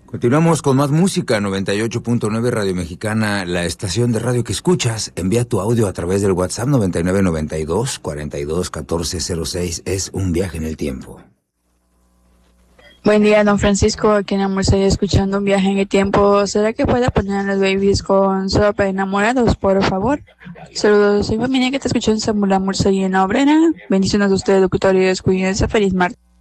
Continuamos con más música, 98.9 Radio Mexicana, la estación de radio que escuchas. Envía tu audio a través del WhatsApp 9992-421406. Es un viaje en el tiempo. Buen día, don Francisco. Aquí en Amor estoy escuchando un viaje en el tiempo. ¿Será que pueda poner a los babies con Solo para Enamorados, por favor? Saludos, soy familia que te escuchó en Samula Murcia y en la Obrera. Bendiciones a usted, locutor, y cuídense. Feliz martes.